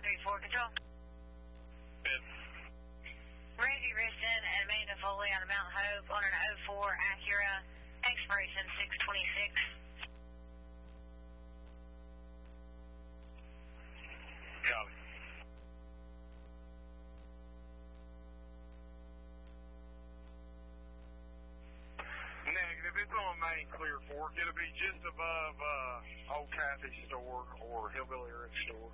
134, control. Good. Randy Riston and Amanda Foley out of Mount Hope on an 04 Acura, expiration 626. Copy. Negative. It's on Main Clear Fork. It'll be just above Old Kathy's store or Hillbilly Rick's store.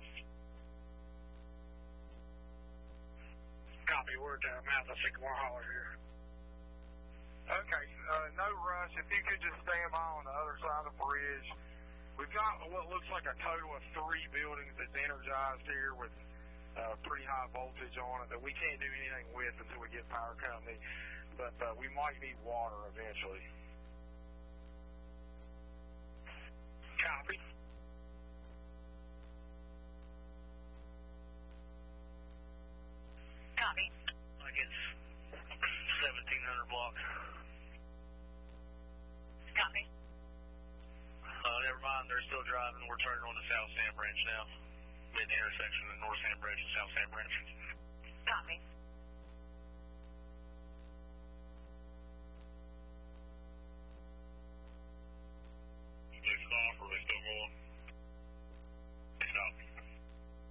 Copy. We're at mouth of Sycamore Holler here. Okay, no rush. If you could just stand by on the other side of the bridge. We've got what looks like a total of 3 buildings that's energized here with pretty high voltage on it that we can't do anything with until we get power company. But we might need water eventually. Copy. Copy. I get 1700 block. Copy. Never mind. They're still driving. We're turning on the South Sand Branch now. Mid intersection of North Sand Branch and South Sand Branch. Copy.